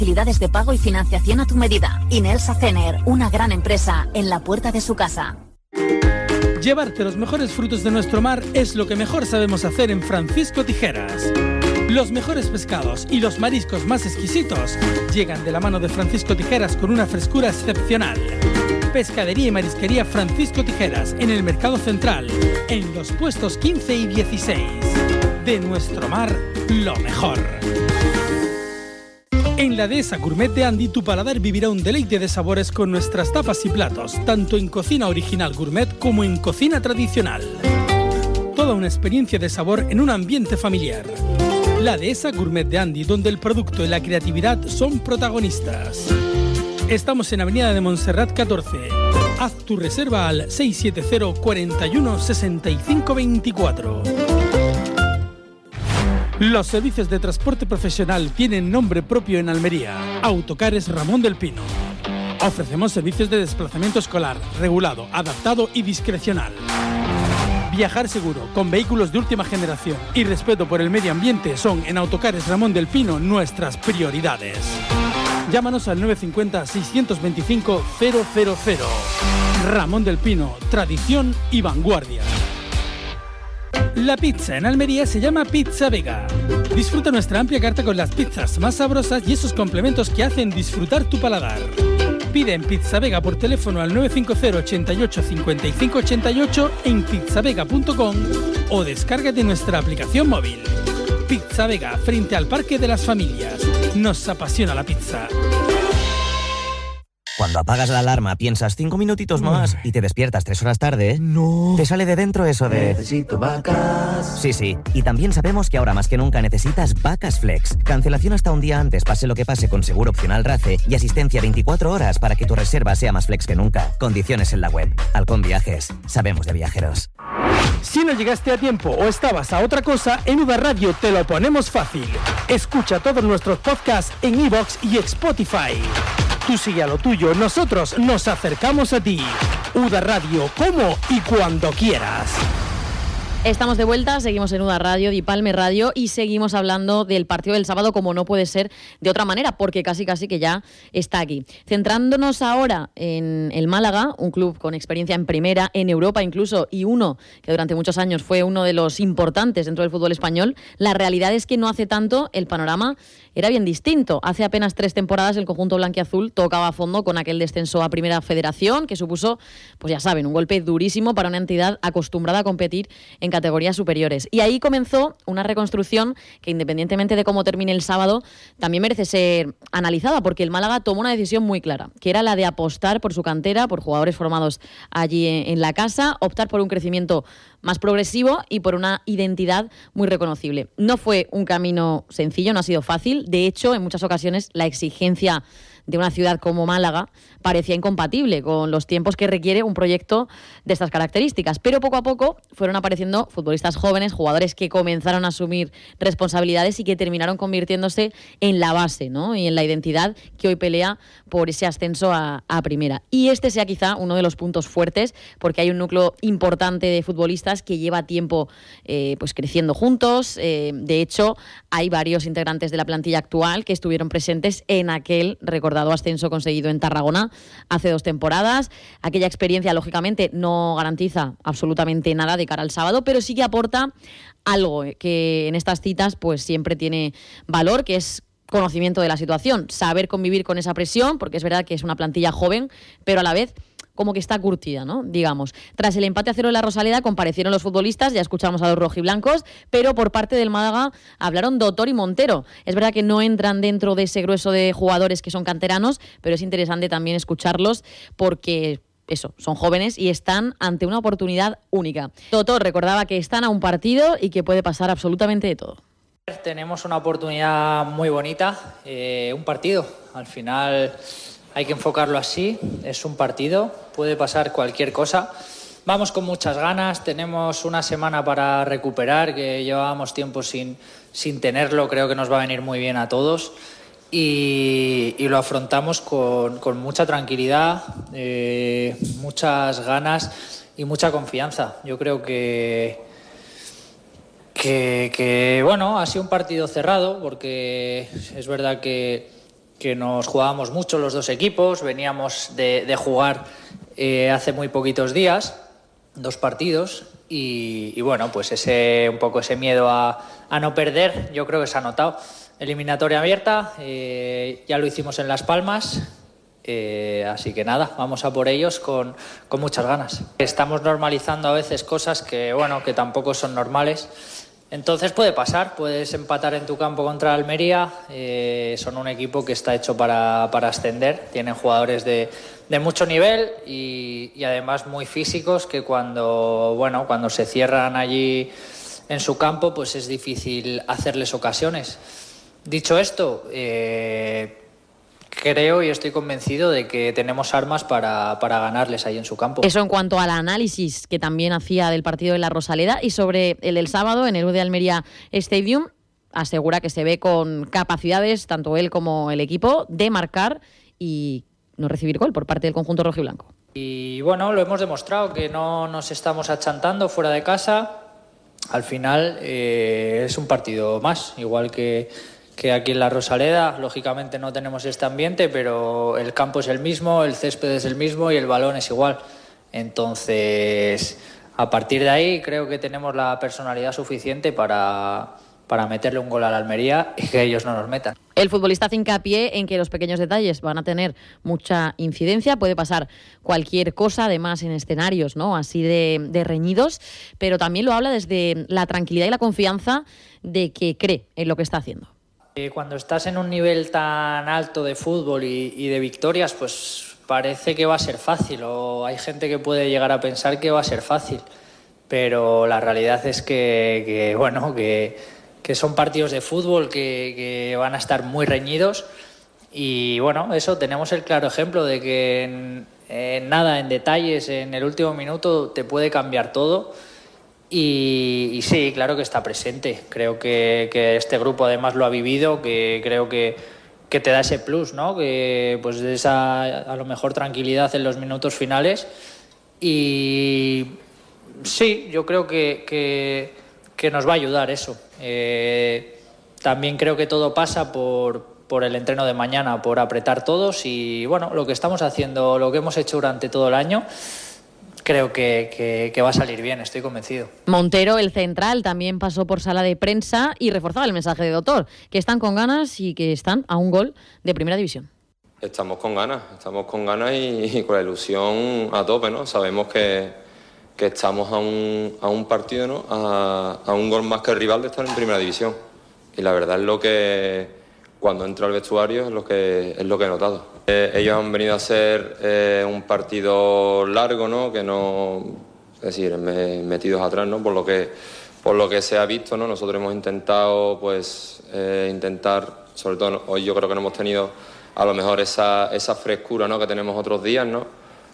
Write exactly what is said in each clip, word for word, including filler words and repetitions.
Facilidades de pago y financiación a tu medida. Inelsa Cener, una gran empresa en la puerta de su casa. Llevarte los mejores frutos de nuestro mar es lo que mejor sabemos hacer en Francisco Tijeras. Los mejores pescados y los mariscos más exquisitos llegan de la mano de Francisco Tijeras con una frescura excepcional. Pescadería y marisquería Francisco Tijeras en el Mercado Central, en los puestos quince y dieciséis. De nuestro mar, lo mejor. En la Dehesa Gourmet de Andy, tu paladar vivirá un deleite de sabores con nuestras tapas y platos, tanto en cocina original gourmet como en cocina tradicional. Toda una experiencia de sabor en un ambiente familiar. La Dehesa Gourmet de Andy, donde el producto y la creatividad son protagonistas. Estamos en Avenida de Montserrat catorce. Haz tu reserva al seis siete cero, cuarenta y uno, sesenta y cinco veinticuatro. Los servicios de transporte profesional tienen nombre propio en Almería. Autocares Ramón del Pino. Ofrecemos servicios de desplazamiento escolar, regulado, adaptado y discrecional. Viajar seguro, con vehículos de última generación y respeto por el medio ambiente son en Autocares Ramón del Pino nuestras prioridades. Llámanos al nueve cinco cero, seis dos cinco, cero cero cero. Ramón del Pino, tradición y vanguardia. La pizza en Almería se llama Pizza Vega. Disfruta nuestra amplia carta con las pizzas más sabrosas y esos complementos que hacen disfrutar tu paladar. Pide en Pizza Vega por teléfono al nueve cinco cero, ochenta y ocho, cincuenta y cinco ochenta y ocho en pizzavega punto com o descárgate nuestra aplicación móvil. Pizza Vega, frente al Parque de las Familias. Nos apasiona la pizza. Cuando apagas la alarma piensas cinco minutitos más y te despiertas tres horas tarde, no. Te sale de dentro eso de... Necesito vacas. Sí, sí. Y también sabemos que ahora más que nunca necesitas Vacas Flex. Cancelación hasta un día antes, pase lo que pase, con seguro opcional RACE y asistencia veinticuatro horas para que tu reserva sea más flex que nunca. Condiciones en la web. Halcón Viajes. Sabemos de viajeros. Si no llegaste a tiempo o estabas a otra cosa, en Uda Radio te lo ponemos fácil. Escucha todos nuestros podcasts en iVoox y Spotify. Tú sigue a lo tuyo, nosotros nos acercamos a ti. Uda Radio, como y cuando quieras. Estamos de vuelta, seguimos en Uda Radio, Dipalme Radio, y seguimos hablando del partido del sábado como no puede ser de otra manera, porque casi casi que ya está aquí. Centrándonos ahora en el Málaga, un club con experiencia en primera, en Europa incluso, y uno que durante muchos años fue uno de los importantes dentro del fútbol español, la realidad es que no hace tanto el panorama era bien distinto. Hace apenas tres temporadas el conjunto blanquiazul tocaba a fondo con aquel descenso a Primera Federación, que supuso, pues ya saben, un golpe durísimo para una entidad acostumbrada a competir en categorías superiores. Y ahí comenzó una reconstrucción que, independientemente de cómo termine el sábado, también merece ser analizada, porque el Málaga tomó una decisión muy clara, que era la de apostar por su cantera, por jugadores formados allí en la casa, optar por un crecimiento más progresivo y por una identidad muy reconocible. No fue un camino sencillo, no ha sido fácil. De hecho, en muchas ocasiones la exigencia de una ciudad como Málaga parecía incompatible con los tiempos que requiere un proyecto de estas características. Pero poco a poco fueron apareciendo futbolistas jóvenes, jugadores que comenzaron a asumir responsabilidades y que terminaron convirtiéndose en la base, ¿no? Y en la identidad que hoy pelea por ese ascenso a, a primera. Y este sea quizá uno de los puntos fuertes, porque hay un núcleo importante de futbolistas que lleva tiempo eh, pues creciendo juntos. Eh, de hecho, hay varios integrantes de la plantilla actual que estuvieron presentes en aquel recordado ascenso conseguido en Tarragona hace dos temporadas. Aquella experiencia, lógicamente, no garantiza absolutamente nada de cara al sábado, pero sí que aporta algo que en estas citas pues siempre tiene valor, que es conocimiento de la situación, saber convivir con esa presión, porque es verdad que es una plantilla joven, pero a la vez como que está curtida, ¿no? Digamos. Tras el empate a cero de la Rosaleda comparecieron los futbolistas, ya escuchamos a los rojiblancos, pero por parte del Málaga hablaron Doctor y Montero. Es verdad que no entran dentro de ese grueso de jugadores que son canteranos, pero es interesante también escucharlos porque eso, son jóvenes y están ante una oportunidad única. Toto recordaba que están a un partido y que puede pasar absolutamente de todo. Tenemos una oportunidad muy bonita, eh, un partido. Al final hay que enfocarlo así, es un partido, puede pasar cualquier cosa. Vamos con muchas ganas, tenemos una semana para recuperar, que llevábamos tiempo sin, sin tenerlo, creo que nos va a venir muy bien a todos. Y, y lo afrontamos con, con mucha tranquilidad, eh, muchas ganas y mucha confianza. Yo creo que, que, que, bueno, ha sido un partido cerrado, porque es verdad que que nos jugábamos mucho los dos equipos, veníamos de, de jugar eh, hace muy poquitos días, dos partidos, y, y bueno, pues ese un poco ese miedo a, a no perder, yo creo que se ha notado. Eliminatoria abierta, eh, ya lo hicimos en Las Palmas, eh, así que nada, vamos a por ellos con, con muchas ganas. Estamos normalizando a veces cosas que, bueno, que tampoco son normales. Entonces puede pasar, puedes empatar en tu campo contra Almería, eh, son un equipo que está hecho para, para ascender, tienen jugadores de, de mucho nivel y, y además muy físicos que cuando, bueno, cuando se cierran allí en su campo pues es difícil hacerles ocasiones. Dicho esto, eh, creo y estoy convencido de que tenemos armas para, para ganarles ahí en su campo. Eso en cuanto al análisis que también hacía del partido de la Rosaleda, y sobre el del sábado en el U de Almería Stadium, asegura que se ve con capacidades, tanto él como el equipo, de marcar y no recibir gol por parte del conjunto rojiblanco. Y bueno, lo hemos demostrado, que no nos estamos achantando fuera de casa. Al final eh, es un partido más, igual que... que aquí en la Rosaleda, lógicamente no tenemos este ambiente, pero el campo es el mismo, el césped es el mismo y el balón es igual. Entonces, a partir de ahí creo que tenemos la personalidad suficiente para, para meterle un gol a la Almería y que ellos no nos metan. El futbolista hace hincapié en que los pequeños detalles van a tener mucha incidencia, puede pasar cualquier cosa, además en escenarios, ¿no?, así de, de reñidos, pero también lo habla desde la tranquilidad y la confianza de que cree en lo que está haciendo. Cuando estás en un nivel tan alto de fútbol y, y de victorias, pues parece que va a ser fácil, o hay gente que puede llegar a pensar que va a ser fácil, pero la realidad es que, que bueno, que, que son partidos de fútbol que, que van a estar muy reñidos y bueno, eso, tenemos el claro ejemplo de que en, en nada, en detalles, en el último minuto te puede cambiar todo. Y, y sí, claro que está presente. Creo que, que este grupo además lo ha vivido, que creo que, que te da ese plus, ¿no? Que pues de esa a lo mejor tranquilidad en los minutos finales. Y sí, yo creo que, que, que nos va a ayudar eso. Eh, también creo que todo pasa por, por el entreno de mañana, por apretar todos y bueno, lo que estamos haciendo, lo que hemos hecho durante todo el año. Creo que, que, que va a salir bien, estoy convencido. Montero, el central, también pasó por sala de prensa y reforzaba el mensaje de Doctor, que están con ganas y que están a un gol de Primera División. Estamos con ganas, estamos con ganas y, y con la ilusión a tope, ¿no? Sabemos que, que estamos a un, a un partido, ¿no?, a, a un gol más que el rival de estar en Primera División. Y la verdad es lo que, cuando entro al vestuario, es lo que, es lo que he notado. Eh, ellos han venido a hacer eh, un partido largo, ¿no?, que no, es decir, me, metidos atrás, ¿no?, por lo que, por lo que se ha visto, ¿no? Nosotros hemos intentado, pues, eh, intentar, sobre todo hoy yo creo que no hemos tenido a lo mejor esa, esa frescura, ¿no?, que tenemos otros días, ¿no?,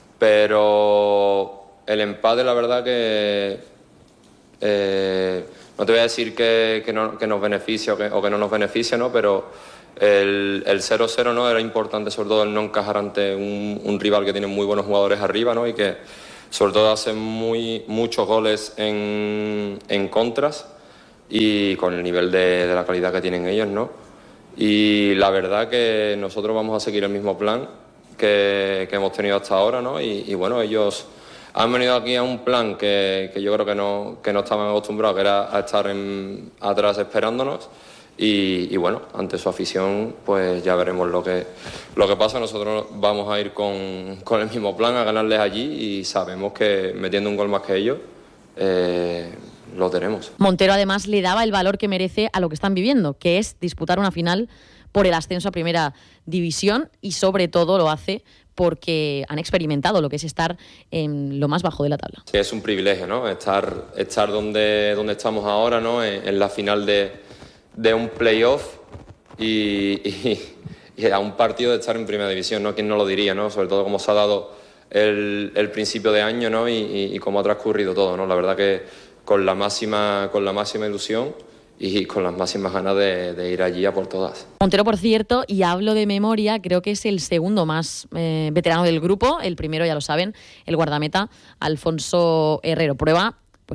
pero el empate, la verdad que eh, no te voy a decir que, que, no, que nos beneficia o que, o que no nos beneficia, ¿no?, pero El, el cero cero, ¿no?, era importante, sobre todo el no encajar ante un, un rival que tiene muy buenos jugadores arriba, ¿no?, y que sobre todo hace muy, muchos goles en, en contras y con el nivel de, de la calidad que tienen ellos, ¿no? Y la verdad que nosotros vamos a seguir el mismo plan que, que hemos tenido hasta ahora, ¿no? Y, y bueno, ellos han venido aquí a un plan que, que yo creo que no, que no estaban acostumbrados, que era a estar en, atrás esperándonos. Y, y bueno, ante su afición, pues ya veremos lo que, lo que pasa. Nosotros vamos a ir con, con el mismo plan, a ganarles allí y sabemos que metiendo un gol más que ellos, eh, lo tenemos. Montero además le daba el valor que merece a lo que están viviendo, que es disputar una final por el ascenso a Primera División y sobre todo lo hace porque han experimentado lo que es estar en lo más bajo de la tabla. Es un privilegio, ¿no?, estar, estar donde, donde estamos ahora, ¿no?, en, en la final de... de un playoff y, y, y a un partido de estar en Primera División, ¿no? ¿Quién no lo diría, no? Sobre todo cómo se ha dado el, el principio de año, ¿no?, y, y, y cómo ha transcurrido todo, ¿no? La verdad que con la máxima, con la máxima ilusión y con las máximas ganas de, de ir allí a por todas. Montero, por cierto, y hablo de memoria, creo que es el segundo más eh, veterano del grupo. El primero, ya lo saben, el guardameta Alfonso Herrero. Prueba, pues eso,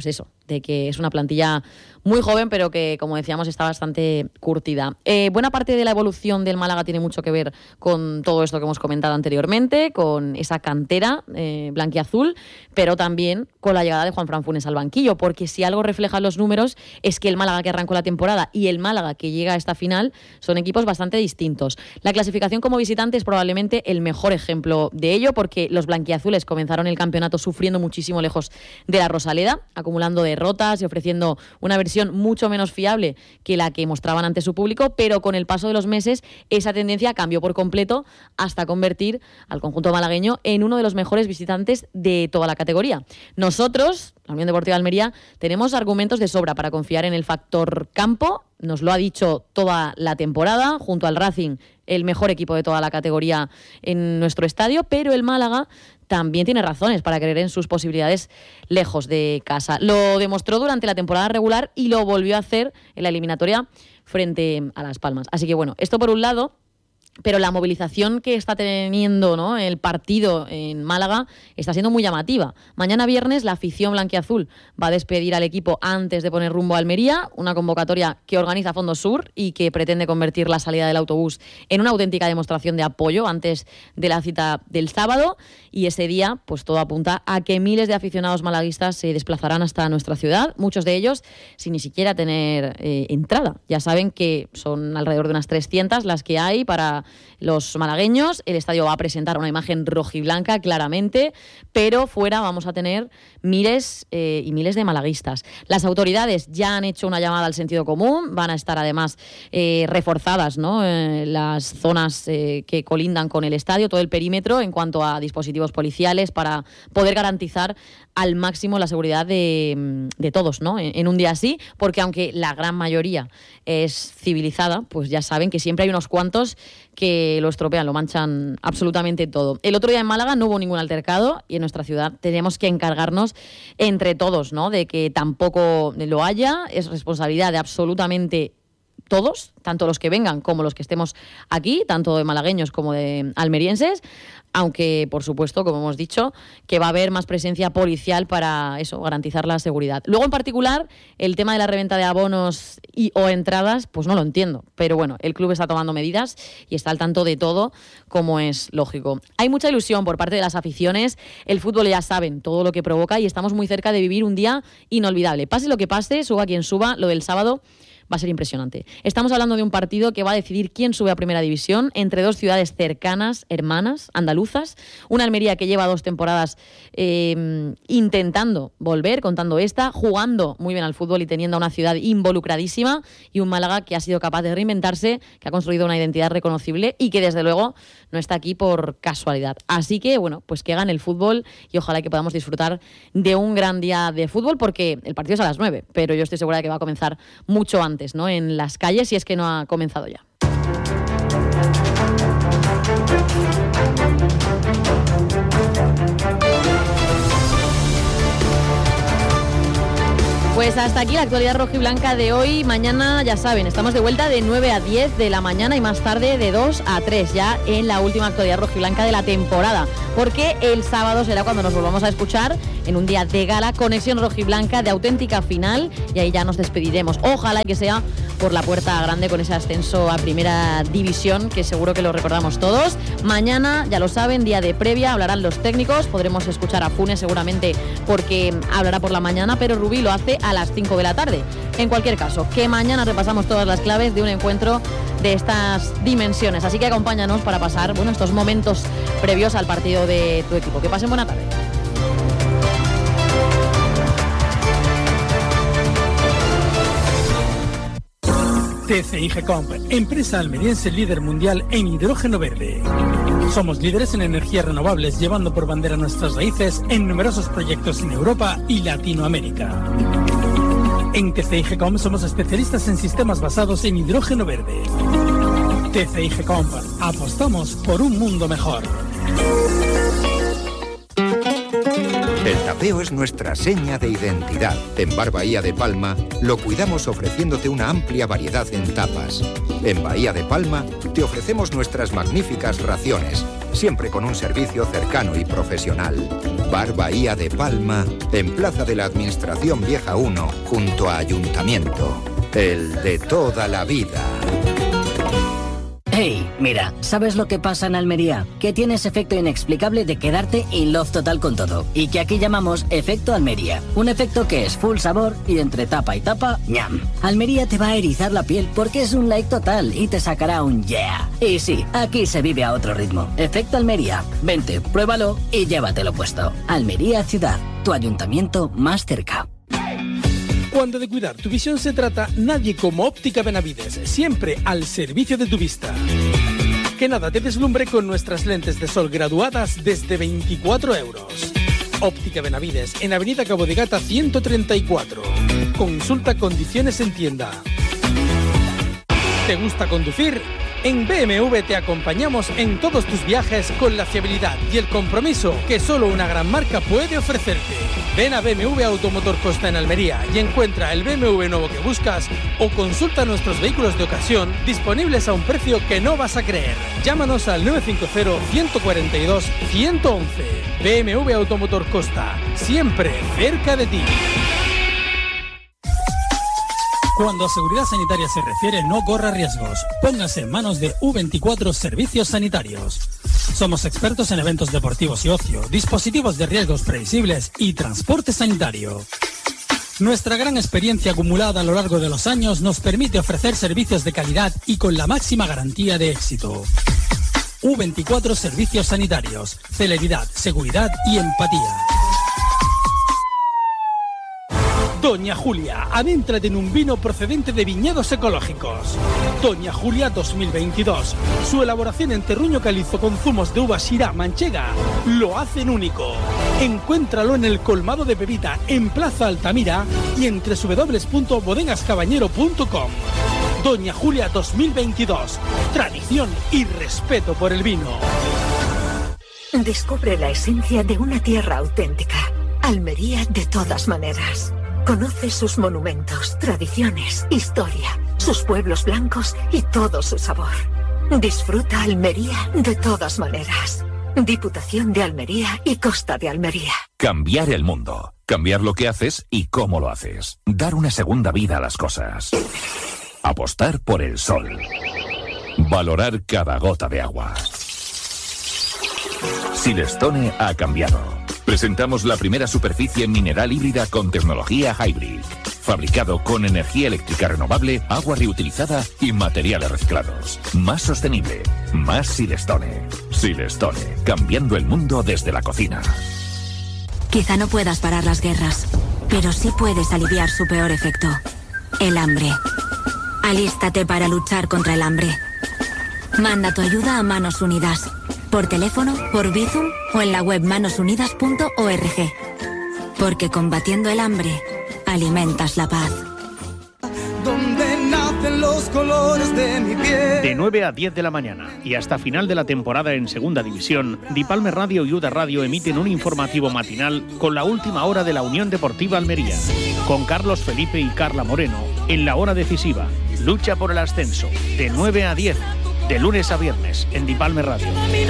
de que es una plantilla muy joven, pero que, como decíamos, está bastante curtida. Eh, buena parte de la evolución del Málaga tiene mucho que ver con todo esto que hemos comentado anteriormente, con esa cantera eh, blanquiazul, pero también con la llegada de Juanfran Funes al banquillo, porque si algo reflejan los números es que el Málaga que arrancó la temporada y el Málaga que llega a esta final son equipos bastante distintos. La clasificación como visitante es probablemente el mejor ejemplo de ello, porque los blanquiazules comenzaron el campeonato sufriendo muchísimo lejos de la Rosaleda, acumulando derrotas y ofreciendo una versión mucho menos fiable que la que mostraban ante su público, pero con el paso de los meses esa tendencia cambió por completo hasta convertir al conjunto malagueño en uno de los mejores visitantes de toda la categoría. Nosotros, la Unión Deportiva de Almería, tenemos argumentos de sobra para confiar en el factor campo. Nos lo ha dicho toda la temporada, junto al Racing, el mejor equipo de toda la categoría en nuestro estadio, pero el Málaga también tiene razones para creer en sus posibilidades lejos de casa. Lo demostró durante la temporada regular y lo volvió a hacer en la eliminatoria frente a Las Palmas. Así que bueno, esto por un lado. Pero la movilización que está teniendo, ¿no?, el partido en Málaga está siendo muy llamativa. Mañana viernes la afición blanquiazul va a despedir al equipo antes de poner rumbo a Almería, una convocatoria que organiza Fondo Sur y que pretende convertir la salida del autobús en una auténtica demostración de apoyo antes de la cita del sábado. Y ese día, pues todo apunta a que miles de aficionados malaguistas se desplazarán hasta nuestra ciudad, muchos de ellos sin ni siquiera tener eh, entrada. Ya saben que son alrededor de unas trescientas las que hay para los malagueños. El estadio va a presentar una imagen rojiblanca claramente, pero fuera vamos a tener miles eh, y miles de malaguistas. Las autoridades ya han hecho una llamada al sentido común, van a estar además eh, reforzadas, ¿no?, eh, las zonas eh, que colindan con el estadio, todo el perímetro en cuanto a dispositivos policiales para poder garantizar al máximo la seguridad de, de todos, ¿no?, en, en un día así, porque aunque la gran mayoría es civilizada, pues ya saben que siempre hay unos cuantos que lo estropean, lo manchan absolutamente todo. El otro día en Málaga no hubo ningún altercado y en nuestra ciudad tenemos que encargarnos entre todos, ¿no?, de que tampoco lo haya. Es responsabilidad de absolutamente todos, tanto los que vengan como los que estemos aquí, tanto de malagueños como de almerienses, aunque, por supuesto, como hemos dicho, que va a haber más presencia policial para eso, garantizar la seguridad. Luego, en particular, el tema de la reventa de abonos y o entradas, pues no lo entiendo. Pero bueno, el club está tomando medidas y está al tanto de todo, como es lógico. Hay mucha ilusión por parte de las aficiones. El fútbol, ya saben, todo lo que provoca y estamos muy cerca de vivir un día inolvidable. Pase lo que pase, suba quien suba, lo del sábado va a ser impresionante. Estamos hablando de un partido que va a decidir quién sube a Primera División entre dos ciudades cercanas, hermanas, andaluzas. Una Almería que lleva dos temporadas eh, intentando volver, contando esta, jugando muy bien al fútbol y teniendo una ciudad involucradísima, y un Málaga que ha sido capaz de reinventarse, que ha construido una identidad reconocible y que desde luego no está aquí por casualidad. Así que, bueno, pues que gane el fútbol y ojalá que podamos disfrutar de un gran día de fútbol, porque el partido es a las nueve, pero yo estoy segura de que va a comenzar mucho antes, ¿no?, en las calles, si es que no ha comenzado ya. Pues hasta aquí la actualidad rojiblanca de hoy. Mañana, ya saben, estamos de vuelta de nueve a diez de la mañana y más tarde de dos a tres, ya en la última actualidad rojiblanca de la temporada, porque el sábado será cuando nos volvamos a escuchar en un día de gala, conexión rojiblanca de auténtica final, y ahí ya nos despediremos. Ojalá que sea por la puerta grande con ese ascenso a Primera División, que seguro que lo recordamos todos. Mañana, ya lo saben, día de previa, hablarán los técnicos, podremos escuchar a Funes seguramente porque hablará por la mañana, pero Rubí lo hace a las cinco de la tarde. En cualquier caso, que mañana repasamos todas las claves de un encuentro de estas dimensiones, así que acompáñanos para pasar, bueno, estos momentos previos al partido de tu equipo. Que pasen buena tarde. T C I Gecomp, empresa almeriense líder mundial en hidrógeno verde. Somos líderes en energías renovables, llevando por bandera nuestras raíces en numerosos proyectos en Europa y Latinoamérica. En T C I Gecomp somos especialistas en sistemas basados en hidrógeno verde. T C I Gecomp, apostamos por un mundo mejor. El tapeo es nuestra seña de identidad. En Bar Bahía de Palma lo cuidamos ofreciéndote una amplia variedad en tapas. En Bahía de Palma te ofrecemos nuestras magníficas raciones, siempre con un servicio cercano y profesional. Bar Bahía de Palma, en Plaza de la Administración Vieja uno, junto a Ayuntamiento. El de toda la vida. Hey, mira, ¿sabes lo que pasa en Almería? Que tienes efecto inexplicable de quedarte in love total con todo. Y que aquí llamamos efecto Almería. Un efecto que es full sabor y entre tapa y tapa, ñam. Almería te va a erizar la piel porque es un like total y te sacará un yeah. Y sí, aquí se vive a otro ritmo. Efecto Almería. Vente, pruébalo y llévatelo puesto. Almería Ciudad, tu ayuntamiento más cerca. Cuando de cuidar tu visión se trata, nadie como Óptica Benavides, siempre al servicio de tu vista. Que nada te deslumbre con nuestras lentes de sol graduadas desde veinticuatro euros. Óptica Benavides, en Avenida Cabo de Gata ciento treinta y cuatro. Consulta condiciones en tienda. ¿Te gusta conducir? En B M W te acompañamos en todos tus viajes con la fiabilidad y el compromiso que solo una gran marca puede ofrecerte. Ven a B M W Automotor Costa en Almería y encuentra el B M W nuevo que buscas o consulta nuestros vehículos de ocasión disponibles a un precio que no vas a creer. Llámanos al nueve cinco cero, uno cuatro dos, uno uno uno. B M W Automotor Costa, siempre cerca de ti. Cuando a seguridad sanitaria se refiere, no corra riesgos. Póngase en manos de U veinticuatro Servicios Sanitarios. Somos expertos en eventos deportivos y ocio, dispositivos de riesgos previsibles y transporte sanitario. Nuestra gran experiencia acumulada a lo largo de los años nos permite ofrecer servicios de calidad y con la máxima garantía de éxito. U veinticuatro Servicios Sanitarios. Celeridad, seguridad y empatía. Doña Julia, adéntrate en un vino procedente de viñedos ecológicos. Doña Julia dos mil veintidós. Su elaboración en terruño calizo con zumos de uva Syrah manchega lo hacen único. Encuéntralo en el colmado de Pepita, en Plaza Altamira y en doble u doble u doble u punto bodegas cabañero punto com. Doña Julia dos mil veintidós. Tradición y respeto por el vino. Descubre la esencia de una tierra auténtica. Almería de todas maneras. Conoce sus monumentos, tradiciones, historia, sus pueblos blancos y todo su sabor. Disfruta Almería de todas maneras. Diputación de Almería y Costa de Almería. Cambiar el mundo. Cambiar lo que haces y cómo lo haces. Dar una segunda vida a las cosas. Apostar por el sol. Valorar cada gota de agua. Silestone ha cambiado. Presentamos la primera superficie mineral híbrida con tecnología Hybrid. Fabricado con energía eléctrica renovable, agua reutilizada y materiales reciclados. Más sostenible. Más Silestone. Silestone. Cambiando el mundo desde la cocina. Quizá no puedas parar las guerras, pero sí puedes aliviar su peor efecto. El hambre. Alístate para luchar contra el hambre. Manda tu ayuda a Manos Unidas. Por teléfono, por Bizum o en la web manos unidas punto org. Porque combatiendo el hambre, alimentas la paz. Donde nacen los colores de mi piel. De nueve a diez de la mañana y hasta final de la temporada en Segunda División, Dipalme Radio y Uda Radio emiten un informativo matinal con la última hora de la Unión Deportiva Almería. Con Carlos Felipe y Carla Moreno en la hora decisiva. Lucha por el ascenso. De nueve a diez. De lunes a viernes en Dipalme Radio.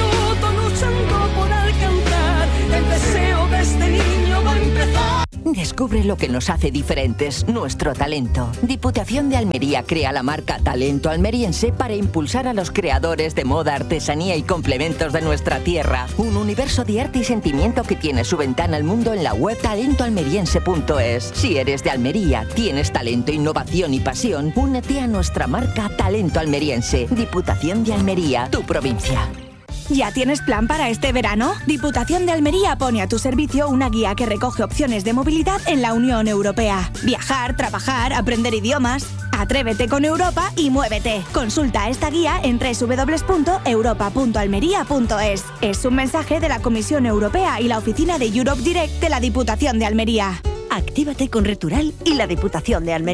Descubre lo que nos hace diferentes, nuestro talento. Diputación de Almería crea la marca Talento Almeriense para impulsar a los creadores de moda, artesanía y complementos de nuestra tierra. Un universo de arte y sentimiento que tiene su ventana al mundo en la web talento almeriense punto es. Si eres de Almería, tienes talento, innovación y pasión, únete a nuestra marca Talento Almeriense. Diputación de Almería, tu provincia. ¿Ya tienes plan para este verano? Diputación de Almería pone a tu servicio una guía que recoge opciones de movilidad en la Unión Europea. Viajar, trabajar, aprender idiomas. Atrévete con Europa y muévete. Consulta esta guía en doble u doble u doble u punto europa punto almería punto es. Es un mensaje de la Comisión Europea y la oficina de Europe Direct de la Diputación de Almería. Actívate con Retural y la Diputación de Almería.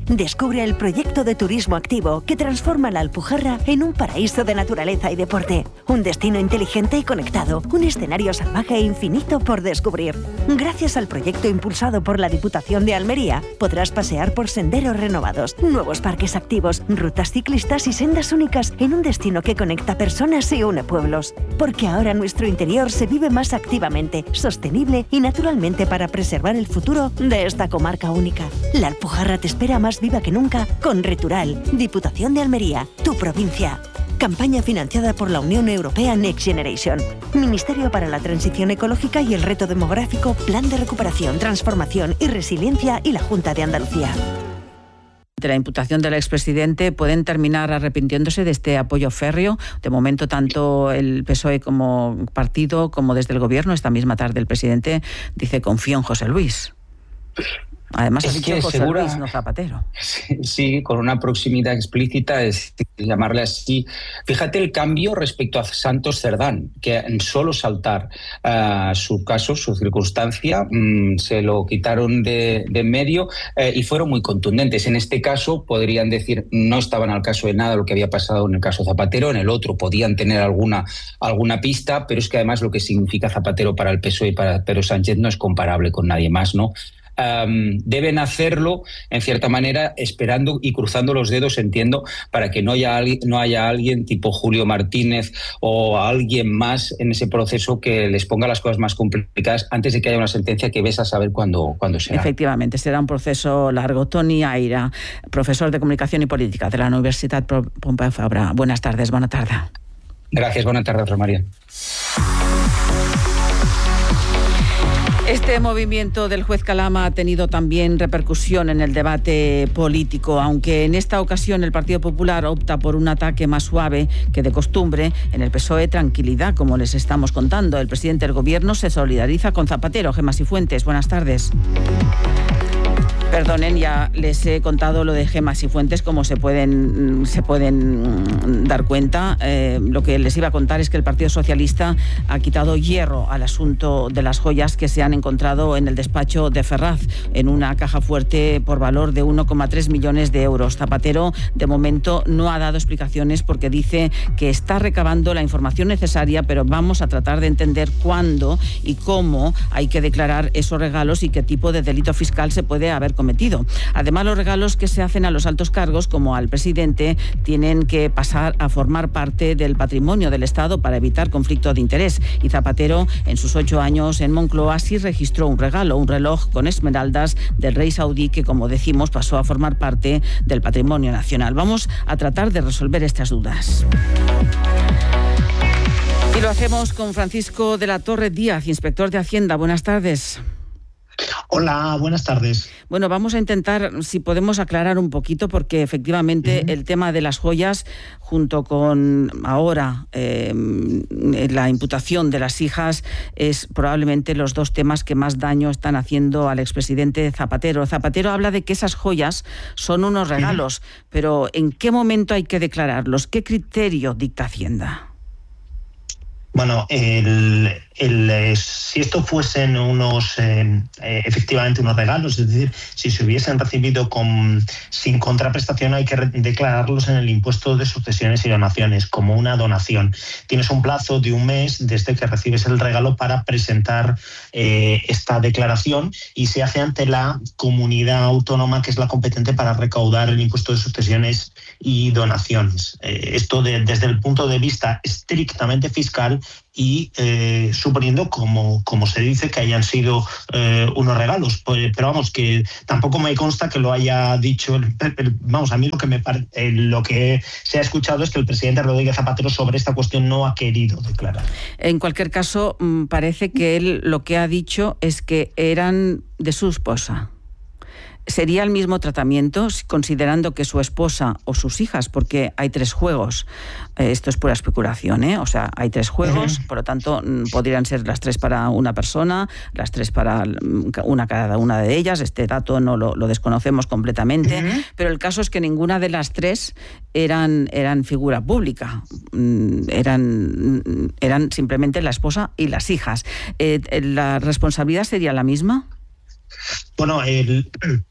Descubre el proyecto de turismo activo que transforma la Alpujarra en un paraíso de naturaleza y deporte. Un destino inteligente y conectado, un escenario salvaje e infinito por descubrir. Gracias al proyecto impulsado por la Diputación de Almería, podrás pasear por senderos renovados, nuevos parques activos, rutas ciclistas y sendas únicas en un destino que conecta personas y une pueblos. Porque ahora nuestro interior se vive más activamente, sostenible y naturalmente para preservar el futuro de esta comarca única. La Alpujarra te espera más viva que nunca con Retural, Diputación de Almería, tu provincia. Campaña financiada por la Unión Europea Next Generation. Ministerio para la Transición Ecológica y el Reto Demográfico, Plan de Recuperación, Transformación y Resiliencia y la Junta de Andalucía. De la imputación del expresidente pueden terminar arrepintiéndose de este apoyo férreo. De momento, tanto el P S O E como partido como desde el Gobierno, esta misma tarde el presidente dice confío en José Luis. Además, ha dicho José segura, Luis, no Zapatero. Sí, sí, con una proximidad explícita, es llamarle así. Fíjate el cambio respecto a Santos Cerdán, que en solo saltar uh, su caso, su circunstancia, um, se lo quitaron de, de en medio uh, y fueron muy contundentes. En este caso podrían decir no estaban al caso de nada lo que había pasado en el caso Zapatero, en el otro podían tener alguna, alguna pista, pero es que además lo que significa Zapatero para el P S O E y para Pedro Sánchez no es comparable con nadie más, ¿no? Um, deben hacerlo, en cierta manera, esperando y cruzando los dedos, entiendo, para que no haya, no haya alguien tipo Julio Martínez o alguien más en ese proceso que les ponga las cosas más complicadas antes de que haya una sentencia que ves a saber cuándo, cuándo será. Efectivamente, será un proceso largo. Toni Aira, profesor de Comunicación y Política de la Universidad Pompeu Fabra. Buenas tardes, buena tarde. Gracias, buenas tardes, Romaría. Este movimiento del juez Calama ha tenido también repercusión en el debate político, aunque en esta ocasión el Partido Popular opta por un ataque más suave que de costumbre. En el P S O E, tranquilidad, como les estamos contando. El presidente del Gobierno se solidariza con Zapatero. Gemma Cifuentes, buenas tardes. Perdonen, ya les he contado lo de Gemma Cifuentes, como se pueden, se pueden dar cuenta. Eh, lo que les iba a contar es que el Partido Socialista ha quitado hierro al asunto de las joyas que se han encontrado en el despacho de Ferraz, en una caja fuerte por valor de uno coma tres millones de euros. Zapatero, de momento, no ha dado explicaciones porque dice que está recabando la información necesaria, pero vamos a tratar de entender cuándo y cómo hay que declarar esos regalos y qué tipo de delito fiscal se puede haber cometido. Cometido. Además, los regalos que se hacen a los altos cargos, como al presidente, tienen que pasar a formar parte del patrimonio del Estado para evitar conflicto de interés. Y Zapatero, en sus ocho años en Moncloa, sí registró un regalo, un reloj con esmeraldas del rey saudí que, como decimos, pasó a formar parte del patrimonio nacional. Vamos a tratar de resolver estas dudas. Y lo hacemos con Francisco de la Torre Díaz, inspector de Hacienda. Buenas tardes. Hola, buenas tardes. Bueno, vamos a intentar, si podemos, aclarar un poquito, porque efectivamente uh-huh. el tema de las joyas, junto con ahora eh, la imputación de las hijas, es probablemente los dos temas que más daño están haciendo al expresidente Zapatero. Zapatero habla de que esas joyas son unos regalos, uh-huh. pero ¿en qué momento hay que declararlos? ¿Qué criterio dicta Hacienda? Bueno, el, el, si esto fuesen unos, eh, efectivamente, unos regalos, es decir, si se hubiesen recibido con, sin contraprestación, hay que re- declararlos en el impuesto de sucesiones y donaciones como una donación. Tienes un plazo de un mes desde que recibes el regalo para presentar eh, esta declaración y se hace ante la comunidad autónoma que es la competente para recaudar el impuesto de sucesiones y donaciones. Eh, esto de, desde el punto de vista estrictamente fiscal y eh, suponiendo, como, como se dice, que hayan sido eh, unos regalos. Pues, pero vamos, que tampoco me consta que lo haya dicho. El, el, vamos, a mí lo que, me, eh, lo que se ha escuchado es que el presidente Rodríguez Zapatero sobre esta cuestión no ha querido declarar. En cualquier caso, parece que él lo que ha dicho es que eran de su esposa. ¿Sería el mismo tratamiento considerando que su esposa o sus hijas, porque hay tres juegos, eh, esto es pura especulación, ¿eh? O sea, hay tres juegos, uh-huh. por lo tanto podrían ser las tres para una persona, las tres para una cada una de ellas, este dato no lo, lo desconocemos completamente, uh-huh. pero el caso es que ninguna de las tres eran, eran figura pública, eran, eran simplemente la esposa y las hijas. Eh, ¿La responsabilidad sería la misma? Bueno, el...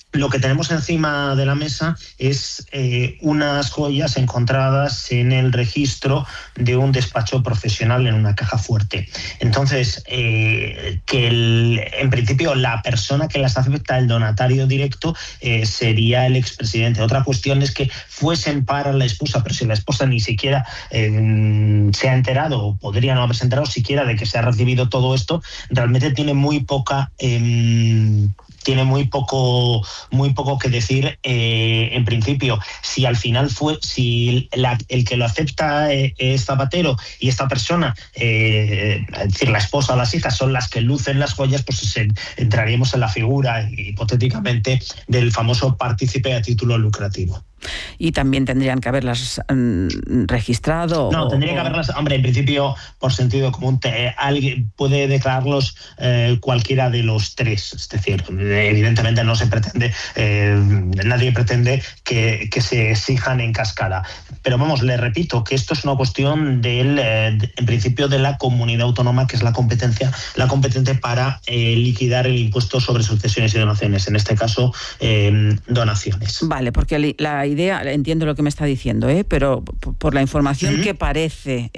lo que tenemos encima de la mesa es eh, unas joyas encontradas en el registro de un despacho profesional en una caja fuerte. Entonces, eh, que el, en principio la persona que las acepta, el donatario directo, eh, sería el expresidente. Otra cuestión es que fuesen para la esposa, pero si la esposa ni siquiera eh, se ha enterado, o podría no haberse enterado siquiera de que se ha recibido todo esto, realmente tiene muy poca... Eh, tiene muy poco muy poco que decir eh, en principio. Si al final fue si la, el que lo acepta eh, es Zapatero y esta persona, eh, es decir, la esposa o las hijas son las que lucen las joyas, pues se, entraríamos en la figura hipotéticamente del famoso partícipe a título lucrativo. Y también tendrían que haberlas mmm, registrado. No, o, tendría que haberlas, hombre, en principio, por sentido común, te, alguien puede declararlos eh, cualquiera de los tres. Es decir, evidentemente no se pretende, eh, nadie pretende que, que se exijan en cascada. Pero vamos, le repito que esto es una cuestión del, eh, de, en principio, de la comunidad autónoma, que es la competencia, la competente para eh, liquidar el impuesto sobre sucesiones y donaciones. En este caso, eh, donaciones. Vale, porque la idea, entiendo lo que me está diciendo, ¿eh? pero por la información ¿Mm? que parece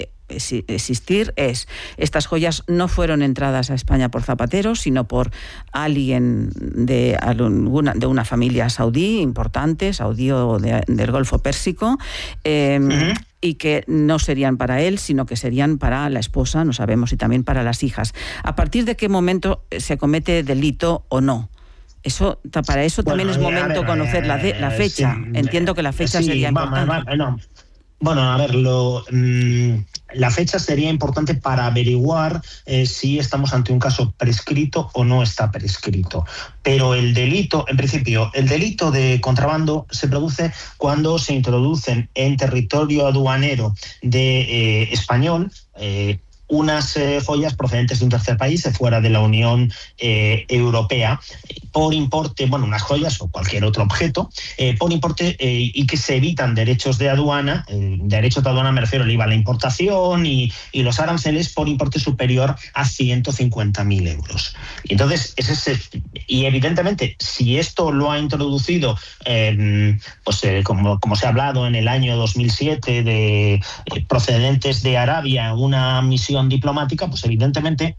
existir es, estas joyas no fueron entradas a España por Zapatero, sino por alguien de, alguna, de una familia saudí importante, saudí o de, del Golfo Pérsico, eh, ¿Mm? y que no serían para él, sino que serían para la esposa, no sabemos, y también para las hijas. ¿A partir de qué momento se comete delito o no? Eso, para eso también bueno, es momento ver, conocer la, de, la fecha. Sí, Entiendo que la fecha sí, sería va, importante. Va, no. Bueno, a ver, lo, mmm, la fecha sería importante para averiguar eh, si estamos ante un caso prescrito o no está prescrito. Pero el delito, en principio, el delito de contrabando se produce cuando se introducen en territorio aduanero de eh, español eh, unas eh, joyas procedentes de un tercer país, fuera de la Unión eh, Europea, por importe, bueno, unas joyas o cualquier otro objeto, eh, por importe eh, y que se evitan derechos de aduana, eh, derechos de aduana me refiero al I V A a la importación y, y los aranceles por importe superior a ciento cincuenta mil euros. Y entonces, ese es, y evidentemente, si esto lo ha introducido, eh, pues eh, como, como se ha hablado en el año dos mil siete, de eh, procedentes de Arabia, una misión diplomática, pues evidentemente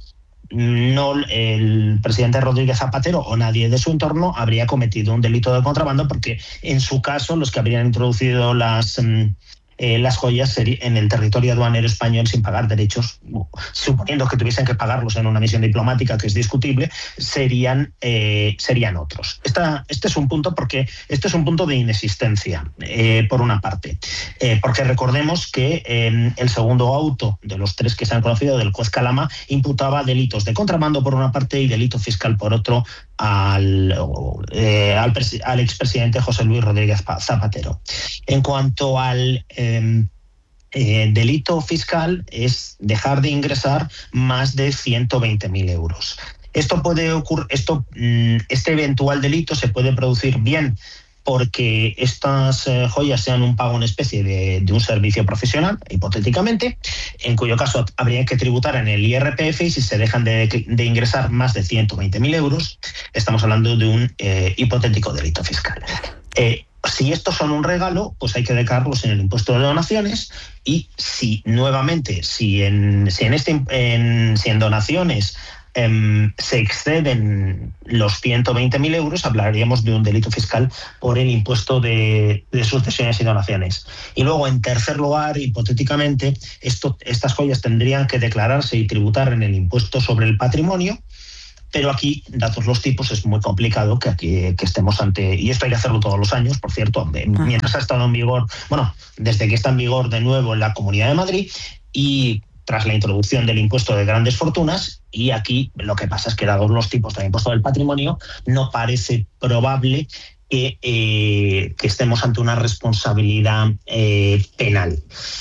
no el presidente Rodríguez Zapatero o nadie de su entorno habría cometido un delito de contrabando, porque en su caso los que habrían introducido las eh, las joyas en el territorio aduanero español sin pagar derechos, suponiendo que tuviesen que pagarlos en una misión diplomática, que es discutible, serían eh, serían otros. Esta, este es un punto porque este es un punto de inexistencia, eh, por una parte, eh, porque recordemos que eh, el segundo auto de los tres que se han conocido del juez Calama imputaba delitos de contrabando por una parte y delito fiscal por otro al, eh, al, al expresidente José Luis Rodríguez Zapatero. En cuanto al eh, eh, delito fiscal, es dejar de ingresar más de ciento veinte mil euros. Esto puede ocurrir, esto, este eventual delito se puede producir bien porque estas eh, joyas sean un pago en especie de, de un servicio profesional, hipotéticamente, en cuyo caso habría que tributar en el I R P F, y si se dejan de, de ingresar más de ciento veinte mil euros, estamos hablando de un eh, hipotético delito fiscal. Eh, si estos son un regalo, pues hay que declararlos en el impuesto de donaciones, y si nuevamente, si en, si en, este, en, si en donaciones Eh, se exceden los ciento veinte mil euros, hablaríamos de un delito fiscal por el impuesto de, de sucesiones y donaciones. Y luego, en tercer lugar, hipotéticamente, esto, estas joyas tendrían que declararse y tributar en el impuesto sobre el patrimonio, pero aquí, datos los tipos, es muy complicado que aquí que estemos ante... Y esto hay que hacerlo todos los años, por cierto, mientras ha estado en vigor, bueno, desde que está en vigor de nuevo en la Comunidad de Madrid, y tras la introducción del impuesto de grandes fortunas, y aquí lo que pasa es que, dados los tipos del impuesto del patrimonio, no parece probable que, eh, que estemos ante una responsabilidad eh, penal.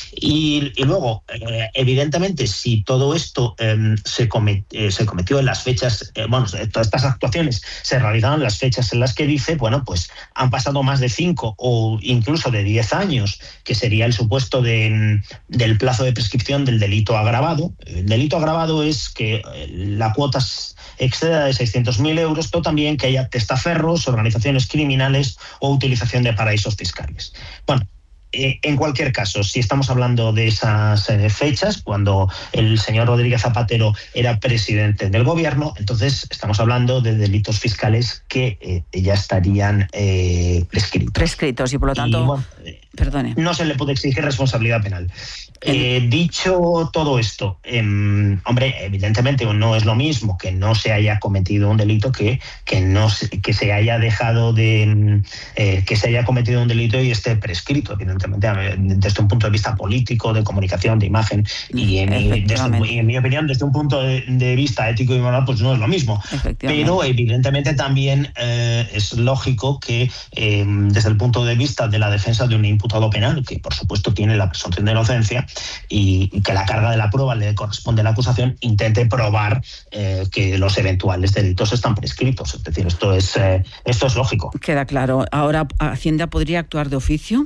Y, y luego, eh, evidentemente, si todo esto eh, se, comet, eh, se cometió en las fechas, eh, bueno, todas estas actuaciones se realizaron en las fechas en las que dice, bueno, pues han pasado más de cinco o incluso de diez años, que sería el supuesto de, del plazo de prescripción del delito agravado. El delito agravado es que la cuota exceda de seiscientos mil euros, pero también que haya testaferros, organizaciones criminales o utilización de paraísos fiscales. Bueno, Eh, en cualquier caso, si estamos hablando de esas eh, fechas, cuando el señor Rodríguez Zapatero era presidente del gobierno, entonces estamos hablando de delitos fiscales que eh, ya estarían eh, prescritos. Prescritos y por lo tanto, y, bueno, perdone. No se le puede exigir responsabilidad penal. Eh, dicho todo esto, eh, hombre, evidentemente no es lo mismo que no se haya cometido un delito que, que, no se, que se haya dejado de... Eh, que se haya cometido un delito y esté prescrito, evidentemente, desde un punto de vista político, de comunicación, de imagen, y en, mi, desde, y en mi opinión, desde un punto de, de vista ético y moral, pues no es lo mismo. Pero evidentemente también eh, es lógico que eh, desde el punto de vista de la defensa de un imputado penal, que por supuesto tiene la presunción de inocencia, Y, y que la carga de la prueba le corresponde a la acusación, intente probar eh, que los eventuales delitos están prescritos. Es decir, esto es, eh, esto es lógico. Queda claro. Ahora, ¿Hacienda podría actuar de oficio?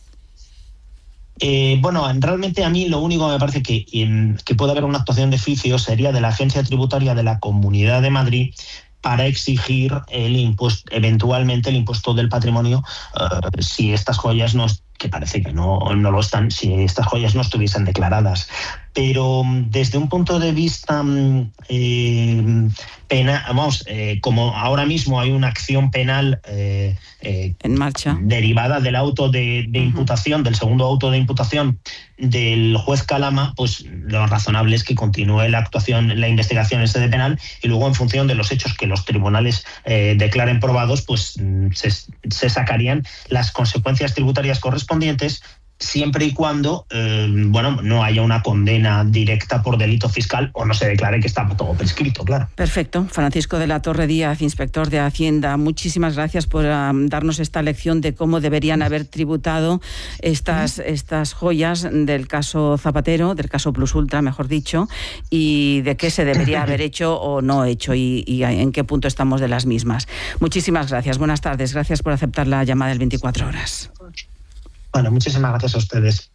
Eh, bueno, realmente a mí lo único que me parece que, que puede haber una actuación de oficio sería de la Agencia Tributaria de la Comunidad de Madrid para exigir el impuesto, eventualmente el impuesto del patrimonio, uh, si estas joyas no, que parece que no, no lo están, si estas joyas no estuviesen declaradas. Pero desde un punto de vista eh, penal, vamos, eh, como ahora mismo hay una acción penal eh, eh, en marcha derivada del auto de, de uh-huh. imputación, del segundo auto de imputación del juez Calama, pues lo razonable es que continúe la actuación, la investigación en sede penal, y luego en función de los hechos que los tribunales eh, declaren probados, pues se, se sacarían las consecuencias tributarias correspondientes, siempre y cuando eh, bueno, no haya una condena directa por delito fiscal o no se declare que está todo prescrito, claro. Perfecto. Francisco de la Torre Díaz, inspector de Hacienda, muchísimas gracias por um, darnos esta lección de cómo deberían haber tributado estas, estas joyas del caso Zapatero, del caso Plus Ultra, mejor dicho, y de qué se debería haber hecho o no hecho y, y en qué punto estamos de las mismas. Muchísimas gracias. Buenas tardes. Gracias por aceptar la llamada del veinticuatro horas. Bueno, muchísimas gracias a ustedes.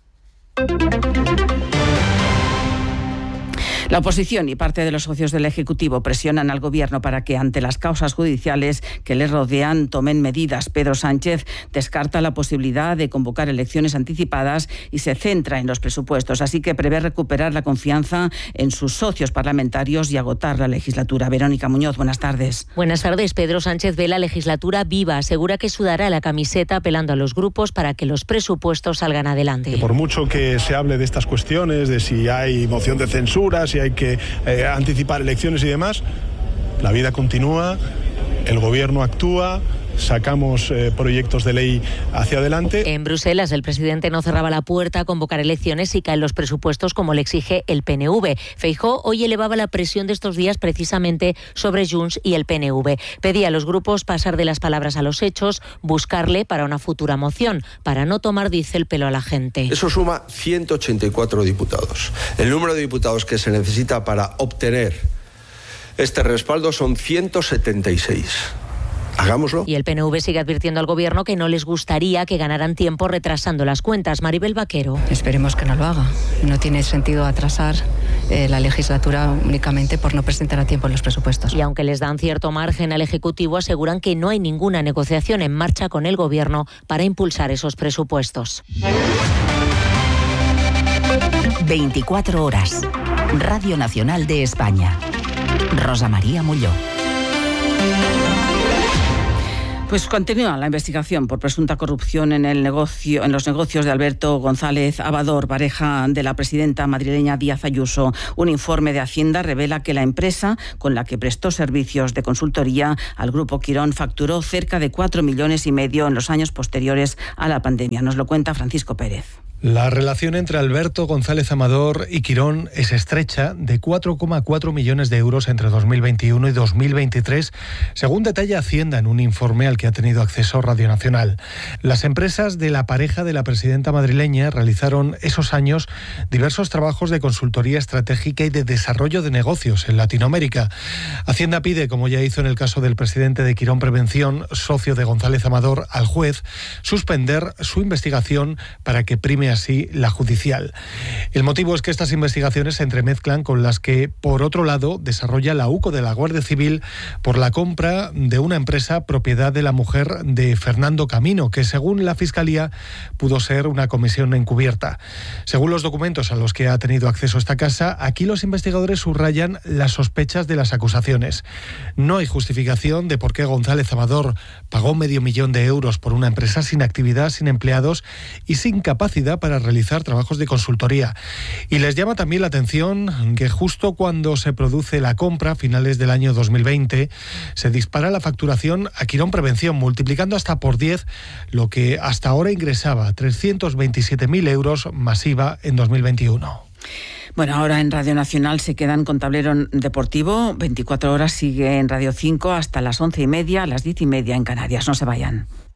La oposición y parte de los socios del Ejecutivo presionan al Gobierno para que, ante las causas judiciales que le rodean, tomen medidas. Pedro Sánchez descarta la posibilidad de convocar elecciones anticipadas y se centra en los presupuestos. Así que prevé recuperar la confianza en sus socios parlamentarios y agotar la legislatura. Verónica Muñoz, buenas tardes. Buenas tardes. Pedro Sánchez ve la legislatura viva. Asegura que sudará la camiseta apelando a los grupos para que los presupuestos salgan adelante. Por mucho que se hable de estas cuestiones, de si hay moción de censura, si hay que eh, anticipar elecciones y demás, la vida continúa, el gobierno actúa, sacamos eh, proyectos de ley hacia adelante. En Bruselas, el presidente no cerraba la puerta a convocar elecciones si caen los presupuestos, como le exige el P N V. Feijóo hoy elevaba la presión de estos días precisamente sobre Junts y el P N V. Pedía a los grupos pasar de las palabras a los hechos, buscarle para una futura moción, para no tomar, dice, el pelo a la gente. Eso suma ciento ochenta y cuatro diputados. El número de diputados que se necesita para obtener este respaldo son ciento setenta y seis. Hagámoslo. Y el P N V sigue advirtiendo al Gobierno que no les gustaría que ganaran tiempo retrasando las cuentas. Maribel Vaquero. Esperemos que no lo haga. No tiene sentido atrasar eh, la legislatura únicamente por no presentar a tiempo los presupuestos. Y aunque les dan cierto margen al Ejecutivo, aseguran que no hay ninguna negociación en marcha con el Gobierno para impulsar esos presupuestos. veinticuatro horas. Radio Nacional de España. Rosa María Mulló. Pues continúa la investigación por presunta corrupción en el negocio, en los negocios de Alberto González Abador, pareja de la presidenta madrileña Díaz Ayuso. Un informe de Hacienda revela que la empresa con la que prestó servicios de consultoría al Grupo Quirón facturó cerca de cuatro millones y medio en los años posteriores a la pandemia. Nos lo cuenta Francisco Pérez. La relación entre Alberto González Amador y Quirón es estrecha, de cuatro coma cuatro millones de euros entre dos mil veintiuno y dos mil veintitrés, según detalla Hacienda en un informe al que ha tenido acceso Radio Nacional. Las empresas de la pareja de la presidenta madrileña realizaron esos años diversos trabajos de consultoría estratégica y de desarrollo de negocios en Latinoamérica. Hacienda pide, como ya hizo en el caso del presidente de Quirón Prevención, socio de González Amador, al juez suspender su investigación para que prime así la judicial. El motivo es que estas investigaciones se entremezclan con las que, por otro lado, desarrolla la UCO de la Guardia Civil por la compra de una empresa propiedad de la mujer de Fernando Camino, que según la Fiscalía pudo ser una comisión encubierta. Según los documentos a los que ha tenido acceso esta casa, aquí los investigadores subrayan las sospechas de las acusaciones. No hay justificación de por qué González Amador pagó medio millón de euros por una empresa sin actividad, sin empleados y sin capacidad para realizar trabajos de consultoría. Y les llama también la atención que justo cuando se produce la compra, a finales del año dos mil veinte, se dispara la facturación a Quirón Prevención, multiplicando hasta por diez lo que hasta ahora ingresaba, trescientos veintisiete mil euros masiva en dos mil veintiuno. Bueno, ahora en Radio Nacional se quedan con Tablero Deportivo. veinticuatro horas sigue en Radio cinco hasta las once y media, a las diez y media en Canarias. No se vayan.